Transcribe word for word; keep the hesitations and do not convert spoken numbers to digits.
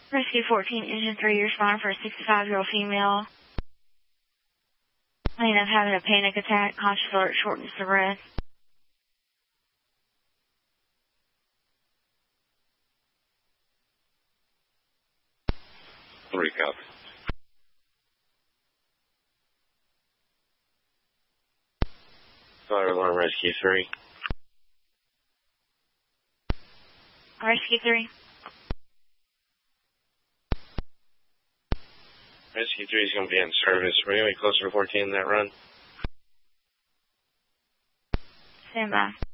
Rescue fourteen, Engine three, responding for a sixty-five-year-old female. Claiming of having a panic attack, conscious alert, shortness of breath. Three copy. Fire alarm, Rescue three. Rescue three. Rescue three is going to be in service. We're going to be closer to fourteen in that run. Stand by.